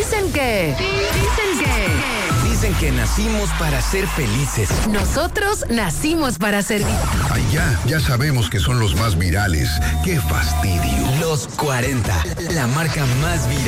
Dicen que... Dicen que nacimos para ser felices. Nosotros nacimos para servir. Ay, ya sabemos que son los más virales. ¡Qué fastidio! Los 40, la marca más viral.